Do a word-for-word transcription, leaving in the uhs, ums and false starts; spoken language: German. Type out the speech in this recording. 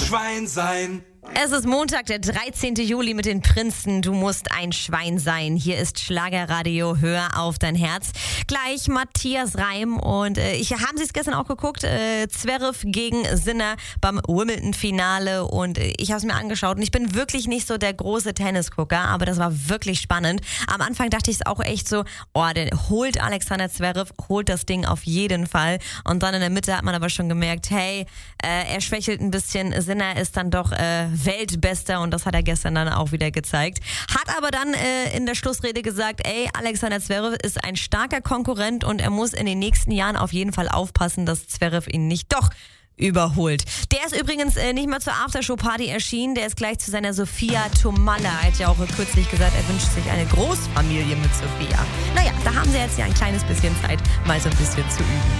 Schwein sein. Es ist Montag, der dreizehnten Juli mit den Prinzen. Du musst ein Schwein sein. Hier ist Schlagerradio. Hör auf dein Herz. Gleich Matthias Reim und äh, ich haben Sie es gestern auch geguckt. Äh, Zverev gegen Sinner beim Wimbledon-Finale und äh, ich habe es mir angeschaut und ich bin wirklich nicht so der große Tennisgucker, aber das war wirklich spannend. Am Anfang dachte ich es auch echt so, oh, der holt Alexander Zverev, holt das Ding auf jeden Fall. Und dann in der Mitte hat man aber schon gemerkt, hey, äh, er schwächelt ein bisschen. Sinner ist dann doch äh, Weltbester und das hat er gestern dann auch wieder gezeigt. Hat aber dann äh, in der Schlussrede gesagt, ey, Alexander Zverev ist ein starker Konkurrent und er muss in den nächsten Jahren auf jeden Fall aufpassen, dass Zverev ihn nicht doch überholt. Der ist übrigens äh, nicht mal zur Aftershow-Party erschienen, der ist gleich zu seiner Sophia Tomalla. Er hat ja auch kürzlich gesagt, er wünscht sich eine Großfamilie mit Sophia. Naja, da haben sie jetzt ja ein kleines bisschen Zeit, mal so ein bisschen zu üben.